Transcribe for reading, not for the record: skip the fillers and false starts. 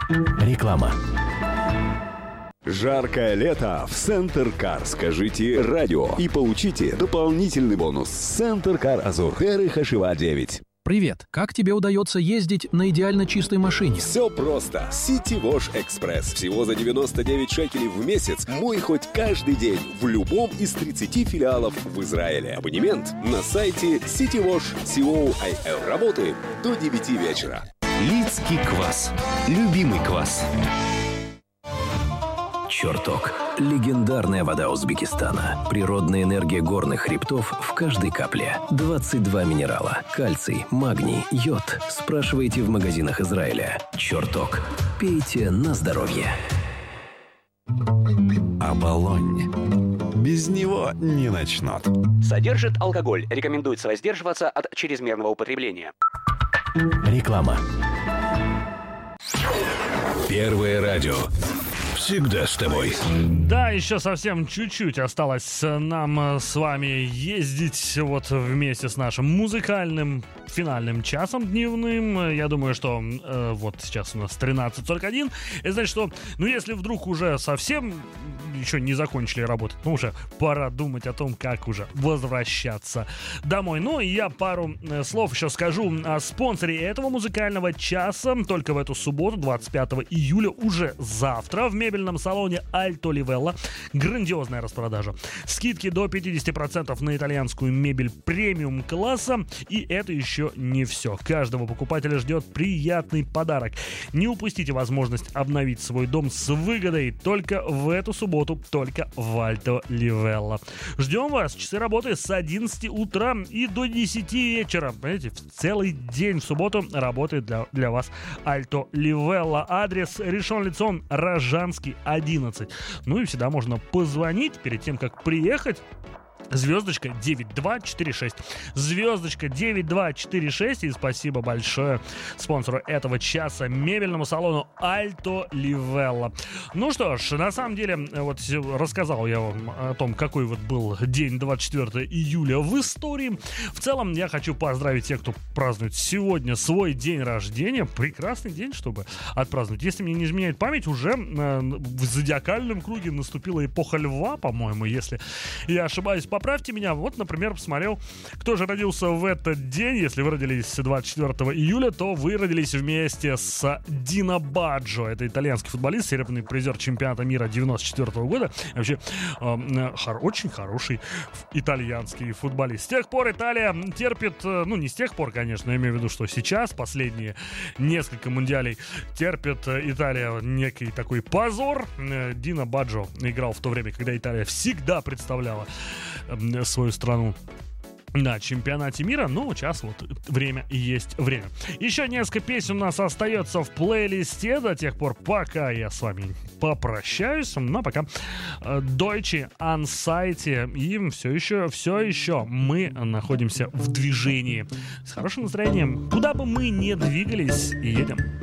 Реклама. Жаркое лето в Центр Кар. Скажите радио и получите дополнительный бонус. Центр Кар Азур. Теры Хашива 9. Привет! Как тебе удается ездить на идеально чистой машине? Все просто. City Wash Express. Всего за 99 шекелей в месяц. Мой хоть каждый день в любом из 30 филиалов в Израиле. Абонемент на сайте citywash.co.il. Работаем до 9 вечера. Лидский квас. Любимый квас. Чертог. Легендарная вода Узбекистана. Природная энергия горных хребтов в каждой капле. 22 минерала. Кальций, магний, йод. Спрашивайте в магазинах Израиля. Чертог. Пейте на здоровье. Оболонь. Без него не начнут. Содержит алкоголь. Рекомендуется воздерживаться от чрезмерного употребления. Реклама. Первое радио. Всегда с тобой. Да, еще совсем чуть-чуть осталось нам с вами ездить вот вместе с нашим музыкальным финальным часом дневным. Я думаю, что вот сейчас у нас 13:41. Это значит, что, если вдруг уже совсем еще не закончили работать, уже пора думать о том, как уже возвращаться домой. И я пару слов еще скажу о спонсоре этого музыкального часа. Только в эту субботу, 25 июля, уже завтра в мебельном салоне Альто Ливелла грандиозная распродажа. Скидки до 50% на итальянскую мебель премиум класса. И это еще не все. Каждого покупателя ждет приятный подарок. Не упустите возможность обновить свой дом с выгодой только в эту субботу, только в Альто Ливелла. Ждем вас. Часы работы с 11 утра и до 10 вечера. Понимаете, в целый день в субботу работает для вас Альто Ливелла. Адрес Ришон Лецион, Рожанский, 11. И всегда можно позвонить перед тем, как приехать. Звездочка 9246. Звездочка 9246. И спасибо большое спонсору этого часа, мебельному салону Альто Ливелла. Что ж, на самом деле, вот рассказал я вам о том, какой вот был день 24 июля в истории. В целом, я хочу поздравить тех, кто празднует сегодня свой день рождения. Прекрасный день, чтобы отпраздновать. Если мне не изменяет память, уже в зодиакальном круге наступила эпоха Льва, по-моему, если я ошибаюсь. Поправьте меня. Вот, например, посмотрел, кто же родился в этот день. Если вы родились 24 июля, то вы родились вместе с Дино Баджо. Это итальянский футболист, серебряный призер чемпионата мира 94 года. Вообще, очень хороший итальянский футболист. С тех пор Италия терпит, не с тех пор, конечно, я имею в виду, что сейчас, последние несколько мундиалей, терпит Италия некий такой позор. Дино Баджо играл в то время, когда Италия всегда представляла свою страну на чемпионате мира. Сейчас вот время и есть время. Еще несколько песен у нас остается в плейлисте до тех пор, пока я с вами попрощаюсь. Пока Deutsche Anxiety. И все еще мы находимся в движении. С хорошим настроением. Куда бы мы ни двигались, едем